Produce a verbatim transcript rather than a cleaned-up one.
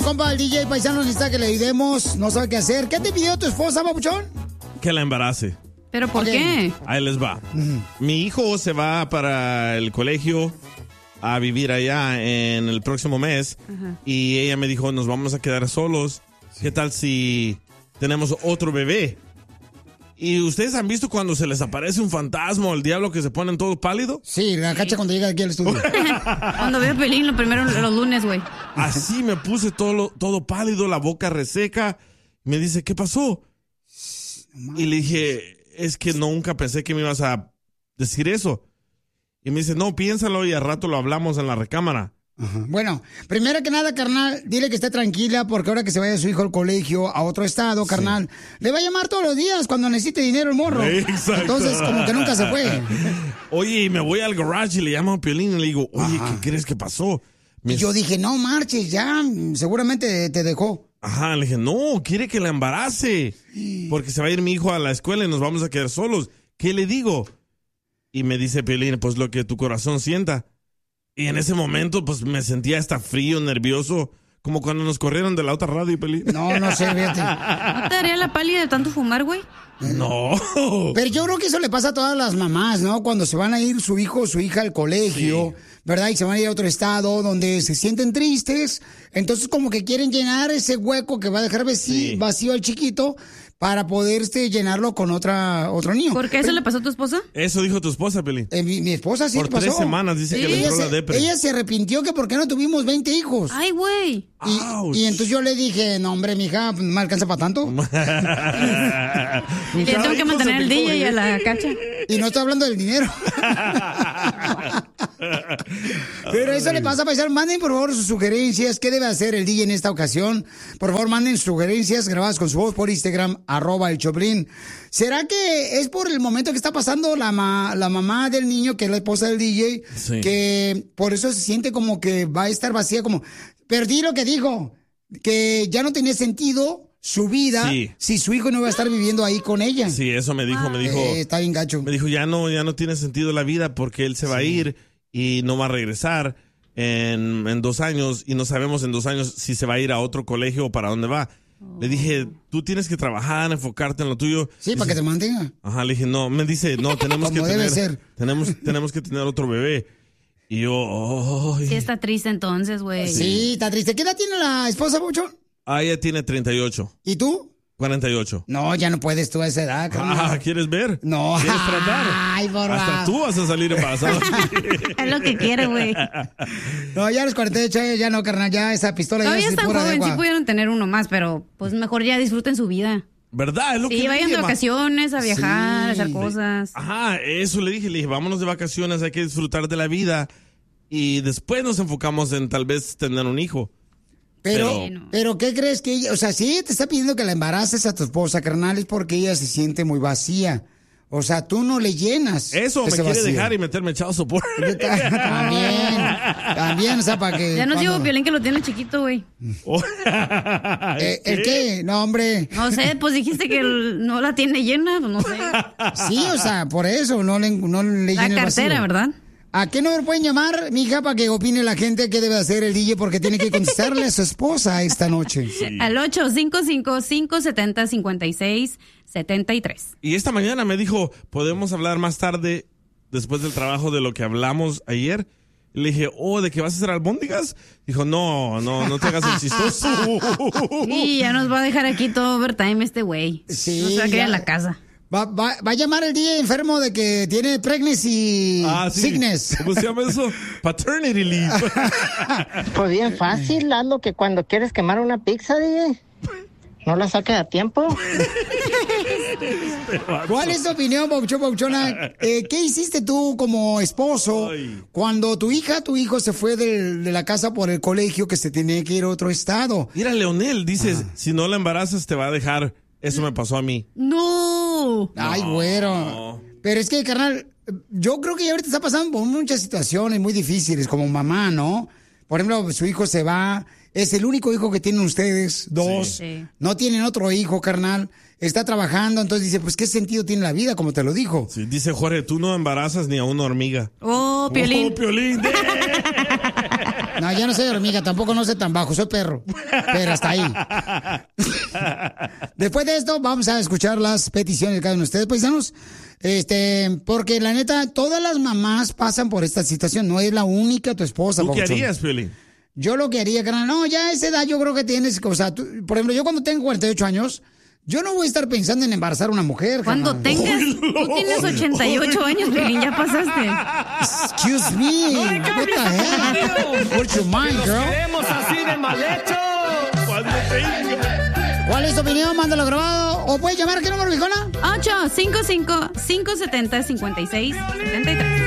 compa, el D J paisano necesita que le ayudemos, no sabe qué hacer. ¿Qué te pidió tu esposa, papuchón? Que la embarace. ¿Pero por Ok. qué? Ahí les va. Uh-huh. Mi hijo se va para el colegio a vivir allá en el próximo mes. Uh-huh. Y ella me dijo, nos vamos a quedar solos. Sí. ¿Qué tal si tenemos otro bebé? ¿Y ustedes han visto cuando se les aparece un fantasma o el diablo que se ponen todos pálidos? Sí, la cacha cuando llega aquí al estudio. Cuando veo Pelín, lo primero los lunes, güey. Así me puse todo, todo pálido, la boca reseca. Me dice, ¿qué pasó? Y le dije, es que nunca pensé que me ibas a decir eso. Y me dice, no, piénsalo y al rato lo hablamos en la recámara. Ajá. Bueno, primero que nada, carnal, dile que esté tranquila porque ahora que se vaya su hijo al colegio a otro estado, carnal, sí. le va a llamar todos los días cuando necesite dinero el morro. Exacto. Entonces, como que nunca se fue. Oye, y me voy al garage y le llamo a Piolín y le digo, oye, Ajá. ¿qué crees que pasó? Me... Y yo dije, no marches, ya, seguramente te dejó. Ajá, le dije, no, quiere que la embarace porque se va a ir mi hijo a la escuela y nos vamos a quedar solos. ¿Qué le digo? Y me dice Piolín, pues lo que tu corazón sienta. Y en ese momento, pues me sentía hasta frío, nervioso, como cuando nos corrieron de la otra radio, Pelín. No, no sé, fíjate. ¿No te daría la pálida de tanto fumar, güey? No. Pero yo creo que eso le pasa a todas las mamás, ¿no? Cuando se van a ir su hijo o su hija al colegio, sí. ¿verdad? Y se van a ir a otro estado donde se sienten tristes. Entonces, como que quieren llenar ese hueco que va a dejar vacío, sí. vacío al chiquito para poder este, llenarlo con otra otro niño. ¿Por qué eso Pero, le pasó a tu esposa? Eso dijo tu esposa, Pelín. Eh, mi, mi esposa sí Por le pasó. tres semanas dice sí. que le entró la depre. Ella se arrepintió que por qué no tuvimos veinte hijos. Ay, güey. Y, y entonces yo le dije, no, hombre, mija, ¿no me alcanza para tanto? Y le tengo que mantener al D J y a la cacha. Y no estoy hablando del dinero. Pero eso le pasa a paisar. Manden, por favor, sus sugerencias. ¿Qué debe hacer el D J en esta ocasión? Por favor, manden sugerencias grabadas con su voz por Instagram, arroba el Choplin. ¿Será que es por el momento que está pasando la, ma- la mamá del niño, que es la esposa del D J, sí. que por eso se siente como que va a estar vacía, como... Perdí lo que dijo, que ya no tenía sentido su vida sí. si su hijo no iba a estar viviendo ahí con ella. Sí, eso me dijo, ah, me dijo... Eh, está bien gacho. Me dijo, ya no, ya no tiene sentido la vida porque él se va sí. a ir y no va a regresar en, en dos años y no sabemos en dos años si se va a ir a otro colegio o para dónde va. Oh. Le dije, tú tienes que trabajar, enfocarte en lo tuyo. Sí, dice, para que te mantenga. Ajá, le dije, no, me dice, no, tenemos que tener... Ser. Tenemos, tenemos que tener otro bebé. Y yo, oh, sí está triste entonces, güey. Sí, está triste. ¿Qué edad tiene la esposa, Pucho? Ah, ella tiene treinta y ocho. ¿Y tú? cuarenta y ocho. No, ya no puedes tú a esa edad, carnal. Ah, ¿quieres ver? No. ¿Quieres tratar? Ay, por Hasta tú vas a salir embarazado. Es lo que quiere, güey. No, ya a los cuarenta y ocho, ya no, carnal, ya esa pistola Todavía ya es están pura joven, de agua. sí pudieron tener uno más, pero pues mejor ya disfruten su vida. ¿Verdad? Es lo sí, que vayan dije, de vacaciones, a viajar, sí. a hacer cosas. Ajá, eso le dije, le dije, vámonos de vacaciones, hay que disfrutar de la vida. Y después nos enfocamos en tal vez tener un hijo. Pero, pero, pero ¿qué crees que ella, o sea, si ella te está pidiendo que la embaraces a tu esposa, carnal, es porque ella se siente muy vacía. O sea, tú no le llenas. Eso, me quiere vacío. dejar y meterme echado sopor. También, también, o sea, para que... Ya nos cuando... digo, Piolín, que lo tiene chiquito, güey. Oh. ¿Eh, ¿El qué? No, hombre. No sé, pues dijiste que el, no la tiene llena, pues no sé. Sí, o sea, por eso, no le, no le llena el vacío. La cartera, ¿verdad? ¿A qué número pueden llamar, mija, para que opine la gente qué debe hacer el D J? Porque tiene que contestarle a su esposa esta noche. Sí. Al ocho cinco cinco, cinco siete cero, cinco seis siete tres. Y esta mañana me dijo, ¿podemos hablar más tarde, después del trabajo, de lo que hablamos ayer? Y le dije, oh, ¿de que vas a hacer albóndigas? Dijo, no, no, no te hagas el chistoso. Y ya nos va a dejar aquí todo overtime este güey. Sí. Nos va a quedar en la casa. Va, va, va a llamar el día enfermo de que tiene pregnancy ah, sí. sickness. ¿Cómo se llama eso? Paternity leave. Pues bien fácil, Lalo, que cuando quieres quemar una pizza, D J, no la saques a tiempo. ¿Cuál es tu opinión, Pauchón, Pauchona? Eh, ¿Qué hiciste tú como esposo Ay. cuando tu hija, tu hijo se fue de, de la casa por el colegio que se tenía que ir a otro estado? Mira, Leonel, dices, ah. si no la embarazas te va a dejar. Eso me pasó a mí. No. Ay, güero. No. Pero es que, carnal, yo creo que ya ahorita está pasando por muchas situaciones muy difíciles como mamá, ¿no? Por ejemplo, su hijo se va, es el único hijo que tienen ustedes, dos. Sí. Sí. No tienen otro hijo, carnal. Está trabajando, entonces dice, pues, ¿qué sentido tiene la vida? Como te lo dijo. Sí, dice Jorge, tú no embarazas ni a una hormiga. Oh, Piolín. Oh, Piolín. No, ya no soy hormiga, tampoco no soy tan bajo, soy perro. Pero hasta ahí. Después de esto, vamos a escuchar las peticiones de cada uno de ustedes, paisanos. Este, porque la neta, todas las mamás pasan por esta situación. No es la única tu esposa. ¿Tú qué papuchón. harías, Piolín? Yo lo que haría, carnal, no, ya a esa edad yo creo que tienes, o sea, tú, por ejemplo, yo cuando tengo cuarenta y ocho años, yo no voy a estar pensando en embarazar a una mujer. Cuando carnal. tengas, tú tienes ochenta y ocho años, Piolín, ya pasaste. Excuse me, what the heck? What's your mind, girl? Queremos así de mal hecho. Cuando tenga. ¿Cuál es tu opinión? Mándalo grabado. ¿O puedes llamar a qué número, viejona? ocho cinco cinco, cinco siete cero, cinco seis siete tres.